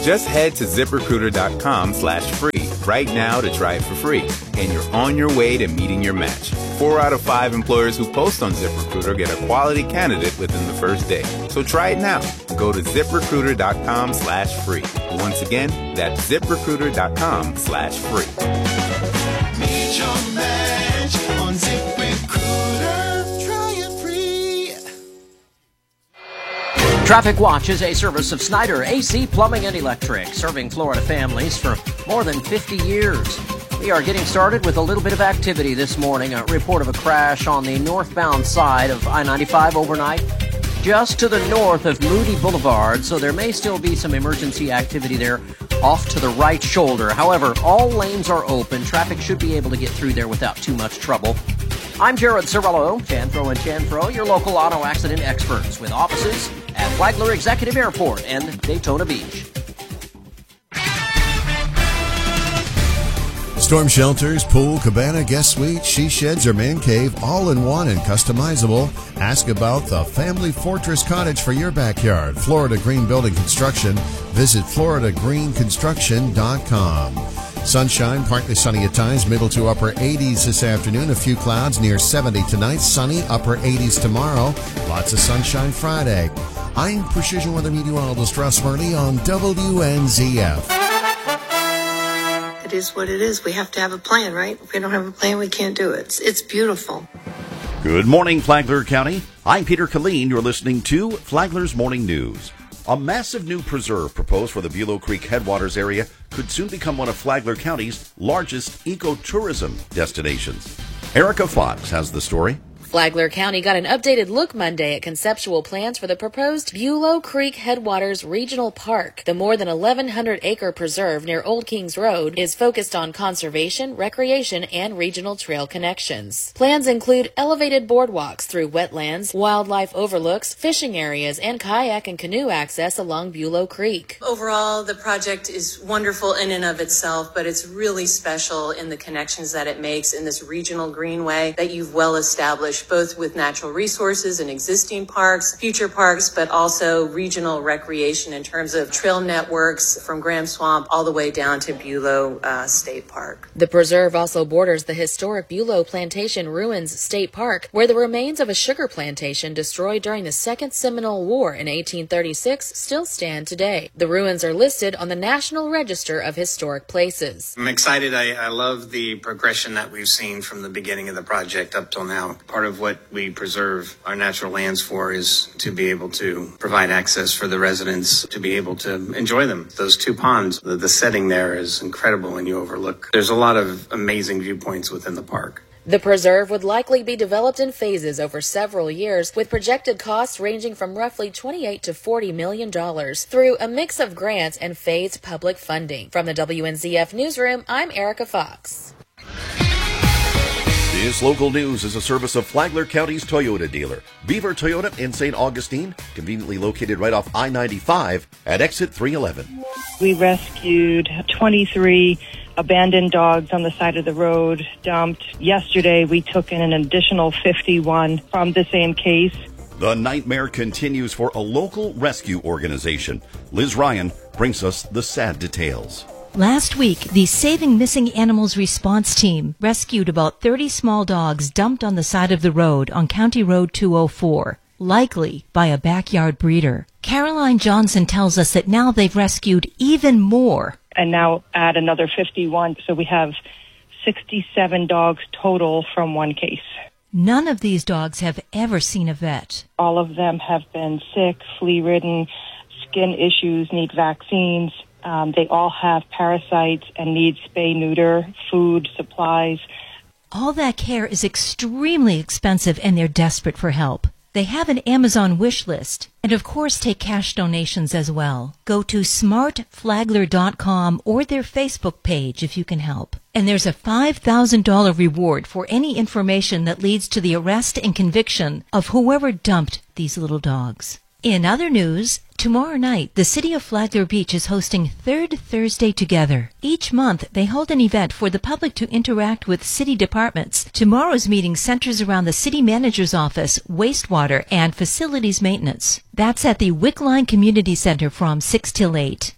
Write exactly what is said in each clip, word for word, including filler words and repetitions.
Just head to ZipRecruiter.com slash free right now to try it for free, and you're on your way to meeting your match. Four out of five employers who post on ZipRecruiter get a quality candidate within the first day. So try it now. Go to ZipRecruiter.com slash free. Once again, that's ZipRecruiter.com slash free. Meet your match on ZipRecruiter. Try it free. Traffic Watch is a service of Snyder A C Plumbing and Electric, serving Florida families for more than fifty years. We are getting started with a little bit of activity this morning. A report of a crash on the northbound side of I ninety-five overnight, just to the north of Moody Boulevard, so there may still be some emergency activity there off to the right shoulder. However, all lanes are open. Traffic should be able to get through there without too much trouble. I'm Jared Cirillo, Chanfro and Chanfro, your local auto accident experts, with offices at Flagler Executive Airport and Daytona Beach. Storm shelters, pool, cabana, guest suite, she sheds, or man cave, all in one and customizable. Ask about the Family Fortress Cottage for your backyard. Florida Green Building Construction. Visit Florida Green Construction dot com. Sunshine, partly sunny at times, middle to upper eighties this afternoon. A few clouds, near seventy tonight. Sunny, upper eighties tomorrow. Lots of sunshine Friday. I'm Precision Weather Meteorologist Russ Murley on W N Z F. It is what it is. We have to have a plan, right? If we don't have a plan, we can't do it. It's, it's beautiful. Good morning, Flagler County. I'm Peter Killeen. You're listening to Flagler's Morning News. A massive new preserve proposed for the Bulow Creek headwaters area could soon become one of Flagler County's largest ecotourism destinations. Erica Fox has the story. Flagler County got an updated look Monday at conceptual plans for the proposed Bulow Creek Headwaters Regional Park. The more than eleven hundred acre preserve near Old Kings Road is focused on conservation, recreation, and regional trail connections. Plans include elevated boardwalks through wetlands, wildlife overlooks, fishing areas, and kayak and canoe access along Bulow Creek. Overall, the project is wonderful in and of itself, but it's really special in the connections that it makes in this regional greenway that you've well established, both with natural resources and existing parks, future parks, but also regional recreation in terms of trail networks from Graham Swamp all the way down to Bulow uh, State Park. The preserve also borders the historic Bulow Plantation Ruins State Park, where the remains of a sugar plantation destroyed during the Second Seminole War in eighteen thirty-six still stand today. The ruins are listed on the National Register of Historic Places. I'm excited. I, I love the progression that we've seen from the beginning of the project up till now. Part of what we preserve our natural lands for is to be able to provide access for the residents to be able to enjoy them. Those two ponds, the, the setting there is incredible when you overlook. There's a lot of amazing viewpoints within the park. The preserve would likely be developed in phases over several years, with projected costs ranging from roughly twenty-eight to forty million dollars through a mix of grants and phased public funding. From the W N Z F Newsroom, I'm Erica Fox. This local news is a service of Flagler County's Toyota dealer, Beaver Toyota in Saint Augustine, conveniently located right off I ninety-five at exit three eleven. We rescued twenty-three abandoned dogs on the side of the road, dumped. Yesterday, we took in an additional fifty-one from the same case. The nightmare continues for a local rescue organization. Liz Ryan brings us the sad details. Last week, the Saving Missing Animals Response Team rescued about thirty small dogs dumped on the side of the road on County Road two oh four, likely by a backyard breeder. Caroline Johnson tells us that now they've rescued even more. And now add another fifty-one, so we have sixty-seven dogs total from one case. None of these dogs have ever seen a vet. All of them have been sick, flea-ridden, skin issues, need vaccines. Um, they all have parasites and need spay, neuter, food, supplies. All that care is extremely expensive, and they're desperate for help. They have an Amazon wish list, and of course take cash donations as well. Go to smart flagler dot com or their Facebook page if you can help. And there's a five thousand dollars reward for any information that leads to the arrest and conviction of whoever dumped these little dogs. In other news, tomorrow night, the City of Flagler Beach is hosting Third Thursday Together. Each month, they hold an event for the public to interact with city departments. Tomorrow's meeting centers around the city manager's office, wastewater, and facilities maintenance. That's at the Wickline Community Center from six till eight.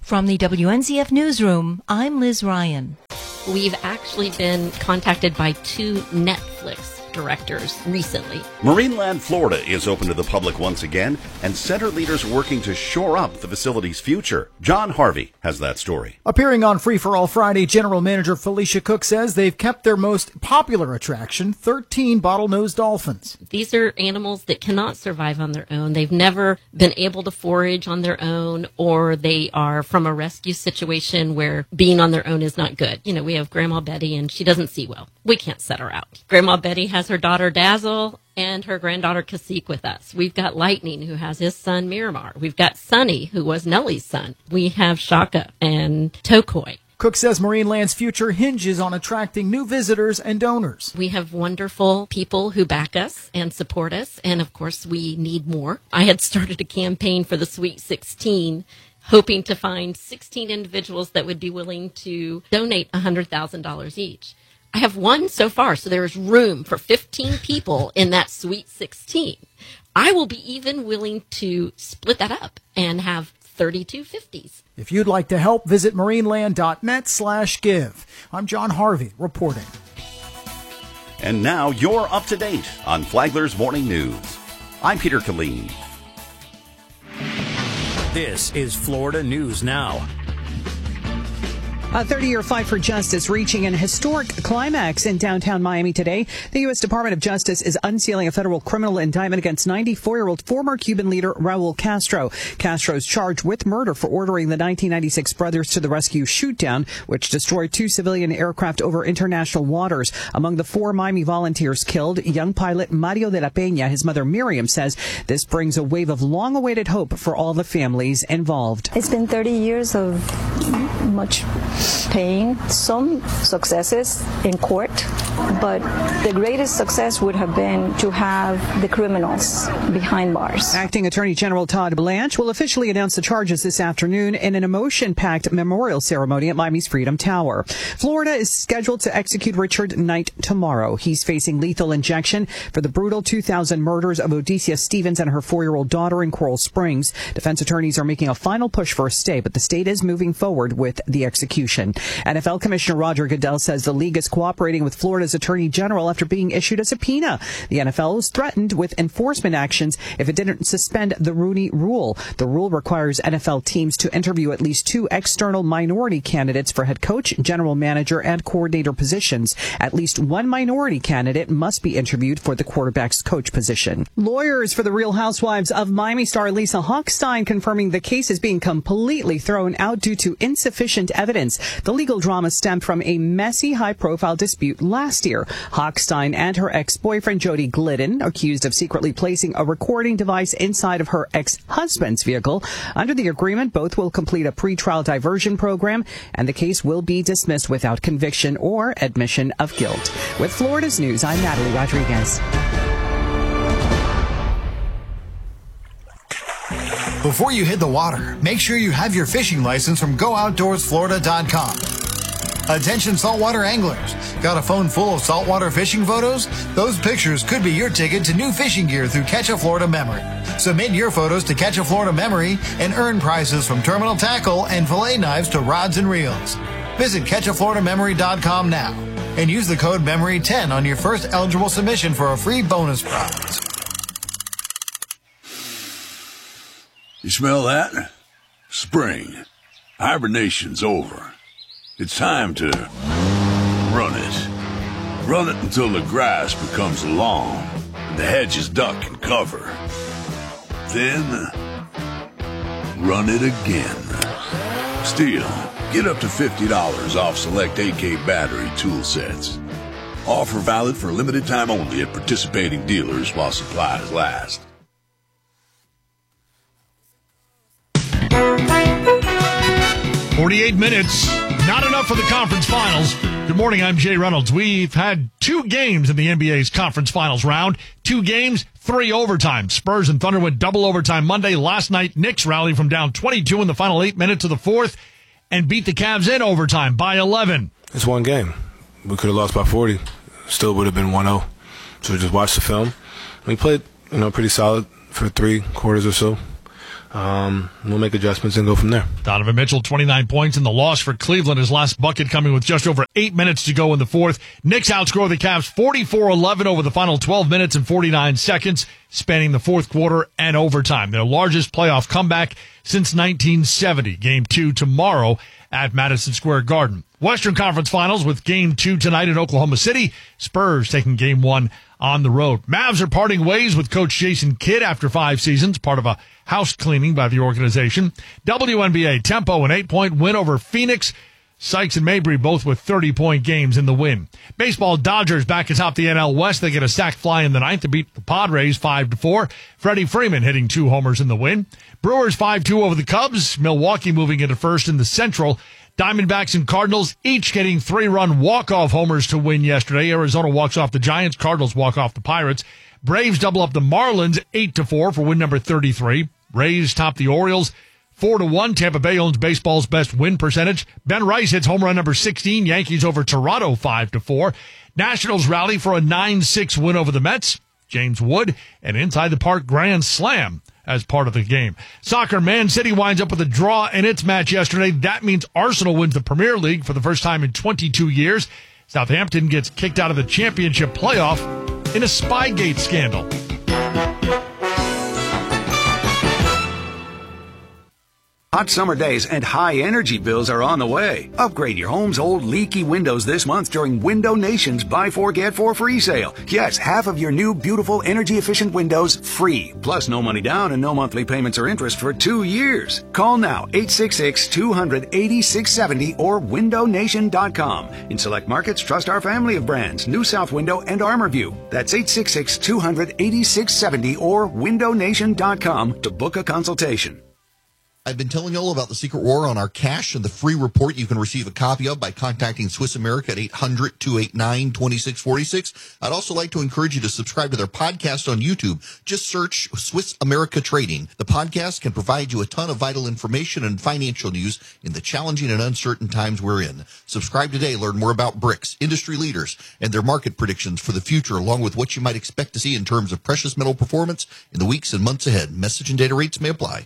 From the W N Z F Newsroom, I'm Liz Ryan. We've actually been contacted by two Netflix directors recently. Marineland, Florida is open to the public once again, and center leaders are working to shore up the facility's future. John Harvey has that story. Appearing on Free for All Friday, General Manager Felicia Cook says they've kept their most popular attraction, thirteen bottlenose dolphins. These are animals that cannot survive on their own. They've never been able to forage on their own, or they are from a rescue situation where being on their own is not good. You know, we have Grandma Betty, and she doesn't see well. We can't set her out. Grandma Betty has her daughter Dazzle and her granddaughter Cacique with us. We've got Lightning, who has his son Miramar. We've got Sunny, who was Nellie's son. We have Shaka and Tokoi. Cook says Marineland's future hinges on attracting new visitors and donors. We have wonderful people who back us and support us, and of course we need more. I had started a campaign for the Sweet sixteen, hoping to find sixteen individuals that would be willing to donate one hundred thousand dollars each. I have one so far, so there is room for fifteen people in that Sweet sixteen. I will be even willing to split that up and have thirty-two fifties. If you'd like to help, visit marineland.net slash give. I'm John Harvey reporting. And now you're up to date on Flagler's Morning News. I'm Peter Killeen. This is Florida News Now. A thirty-year fight for justice reaching an historic climax in downtown Miami today. The U S Department of Justice is unsealing a federal criminal indictment against ninety-four-year-old former Cuban leader Raul Castro. Castro's charged with murder for ordering the nineteen ninety-six Brothers to the Rescue shootdown, which destroyed two civilian aircraft over international waters. Among the four Miami volunteers killed, young pilot Mario de la Peña. His mother Miriam says this brings a wave of long-awaited hope for all the families involved. It's been thirty years of much pain, some successes in court, but the greatest success would have been to have the criminals behind bars. Acting Attorney General Todd Blanche will officially announce the charges this afternoon in an emotion-packed memorial ceremony at Miami's Freedom Tower. Florida is scheduled to execute Richard Knight tomorrow. He's facing lethal injection for the brutal two thousand murders of Odysseus Stevens and her four-year-old daughter in Coral Springs. Defense attorneys are making a final push for a stay, but the state is moving forward with the execution. N F L Commissioner Roger Goodell says the league is cooperating with Florida's Attorney General after being issued a subpoena. The N F L was threatened with enforcement actions if it didn't suspend the Rooney Rule. The rule requires N F L teams to interview at least two external minority candidates for head coach, general manager, and coordinator positions. At least one minority candidate must be interviewed for the quarterback's coach position. Lawyers for the Real Housewives of Miami star Lisa Hochstein confirming the case is being completely thrown out due to insufficient evidence. The legal drama stemmed from a messy, high-profile dispute last year. Hochstein and her ex-boyfriend, Jody Glidden, accused of secretly placing a recording device inside of her ex-husband's vehicle. Under the agreement, both will complete a pretrial diversion program, and the case will be dismissed without conviction or admission of guilt. With Florida's News, I'm Natalie Rodriguez. Before you hit the water, make sure you have your fishing license from go outdoors florida dot com. Attention saltwater anglers. Got a phone full of saltwater fishing photos? Those pictures could be your ticket to new fishing gear through Catch a Florida Memory. Submit your photos to Catch a Florida Memory and earn prizes from terminal tackle and fillet knives to rods and reels. Visit catch a florida memory dot com now and use the code memory ten on your first eligible submission for a free bonus prize. You smell that? Spring. Hibernation's over. It's time to run it. Run it until the grass becomes long and the hedges duck and cover. Then, run it again. Still, get up to fifty dollars off select A K battery tool sets. Offer valid for a limited time only at participating dealers while supplies last. forty-eight minutes, not enough for the conference finals. Good morning, I'm Jay Reynolds. We've had two games in the N B A's conference finals round. Two games, three overtime. Spurs and Thunder went double overtime Monday. Last night, Knicks rallied from down twenty-two in the final eight minutes of the fourth and beat the Cavs in overtime by eleven. It's one game. We could have lost by forty. Still would have been one oh. So just watch the film. We played, you know, pretty solid for three quarters or so. Um, we'll make adjustments and go from there. Donovan Mitchell, twenty-nine points in the loss for Cleveland. His last bucket coming with just over eight minutes to go in the fourth. Knicks outscore the Cavs forty-four eleven over the final twelve minutes and forty-nine seconds, spanning the fourth quarter and overtime. Their largest playoff comeback since nineteen seventy. Game two tomorrow at Madison Square Garden. Western Conference Finals with game two tonight in Oklahoma City. Spurs taking game one on the road. Mavs are parting ways with coach Jason Kidd after five seasons, part of a house cleaning by the organization. W N B A, Tempo, an eight-point win over Phoenix. Sykes and Mabry both with thirty-point games in the win. Baseball, Dodgers back atop the N L West. They get a sac fly in the ninth to beat the Padres five to four. Freddie Freeman hitting two homers in the win. Brewers five two over the Cubs. Milwaukee moving into first in the Central. Diamondbacks and Cardinals each getting three-run walk-off homers to win yesterday. Arizona walks off the Giants. Cardinals walk off the Pirates. Braves double up the Marlins eight to four for win number thirty-three. Rays top the Orioles four to one. Tampa Bay owns baseball's best win percentage. Ben Rice hits home run number sixteen. Yankees over Toronto five to four. Nationals rally for a nine six win over the Mets. James Wood, an inside the park grand slam as part of the game. Soccer, Man City winds up with a draw in its match yesterday. That means Arsenal wins the Premier League for the first time in twenty-two years. Southampton gets kicked out of the championship playoff in a Spygate scandal. Hot summer days and high energy bills are on the way. Upgrade your home's old leaky windows this month during Window Nation's Buy Four Get Four free sale. Yes, half of your new beautiful energy efficient windows free. Plus no money down and no monthly payments or interest for two years. Call now eight six six, two hundred, eighty-six seventy or window nation dot com. In select markets, trust our family of brands, New South Window and ArmorView. That's eight six six, two hundred, eighty-six seventy or window nation dot com to book a consultation. I've been telling you all about the Secret War on our cash and the free report you can receive a copy of by contacting Swiss America at eight hundred, two eight nine, two six four six. I'd also like to encourage you to subscribe to their podcast on YouTube. Just search Swiss America Trading. The podcast can provide you a ton of vital information and financial news in the challenging and uncertain times we're in. Subscribe today. Learn more about bricks, industry leaders, and their market predictions for the future, along with what you might expect to see in terms of precious metal performance in the weeks and months ahead. Message and data rates may apply.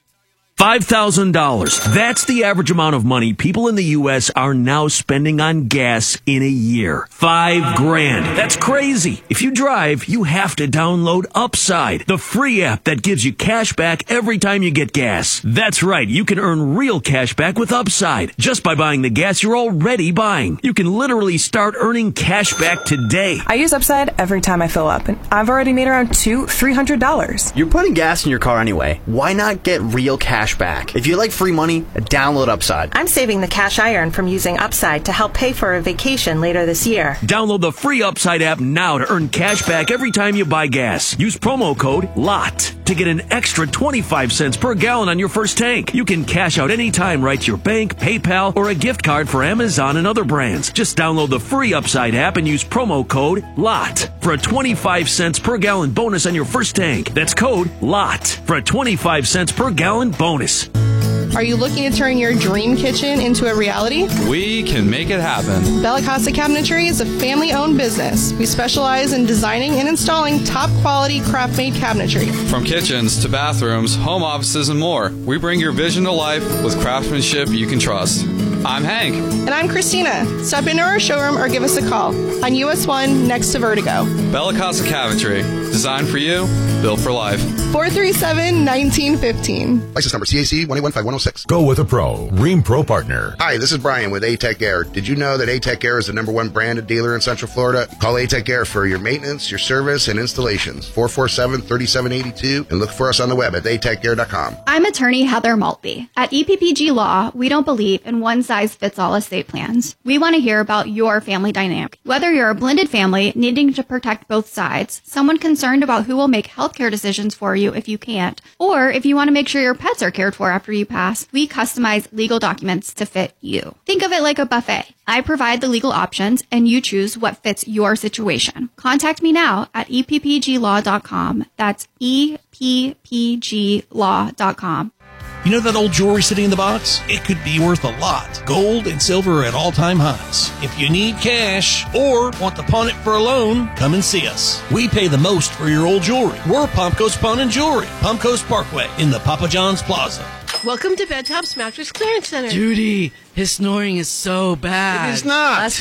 five thousand dollars. That's the average amount of money people in the U S are now spending on gas in a year. Five grand. That's crazy. If you drive, you have to download Upside, the free app that gives you cash back every time you get gas. That's right. You can earn real cash back with Upside just by buying the gas you're already buying. You can literally start earning cash back today. I use Upside every time I fill up, and I've already made around two, three hundred dollars. You're putting gas in your car anyway. Why not get real cash back? If you like free money, download Upside. I'm saving the cash I earn from using Upside to help pay for a vacation later this year. Download the free Upside app now to earn cash back every time you buy gas. Use promo code LOT to get an extra twenty-five cents per gallon on your first tank. You can cash out anytime right to your bank, PayPal, or a gift card for Amazon and other brands. Just download the free Upside app and use promo code LOT for a twenty-five cents per gallon bonus on your first tank. That's code LOT for a twenty-five cents per gallon bonus. Are you looking to turn your dream kitchen into a reality? We can make it happen. Bella Casa Cabinetry is a family-owned business. We specialize in designing and installing top-quality craft-made cabinetry. From kitchens to bathrooms, home offices, and more, we bring your vision to life with craftsmanship you can trust. I'm Hank. And I'm Christina. Stop into our showroom or give us a call on U S one next to Vertigo. Bella Casa Cabinetry. Designed for you, built for life. four three seven, one nine one five. License number C A C one eight one five one oh six. Go with a pro. Rheem Pro Partner. Hi, this is Brian with A-Tech Air. Did you know that A-Tech Air is the number one branded dealer in Central Florida? Call A-Tech Air for your maintenance, your service, and installations. four four seven, three seven eight two. And look for us on the web at a tech air dot com. I'm attorney Heather Maltby. At E P P G Law, we don't believe in one-size-fits-all estate plans. We want to hear about your family dynamic. Whether you're a blended family needing to protect both sides, someone concerned about who will make healthcare decisions for you if you can't, or if you want to make sure your pets are cared for after you pass, we customize legal documents to fit you. Think of it like a buffet. I provide the legal options and you choose what fits your situation. Contact me now at e p p g law dot com. That's e p p g law dot com. You know that old jewelry sitting in the box? It could be worth a lot. Gold and silver are at all-time highs. If you need cash or want to pawn it for a loan, come and see us. We pay the most for your old jewelry. We're Palm Coast Pawn and Jewelry, Palm Coast Parkway in the Papa John's Plaza. Welcome to Bedtop's Mattress Clearance Center. Judy, his snoring is so bad. It is not. Last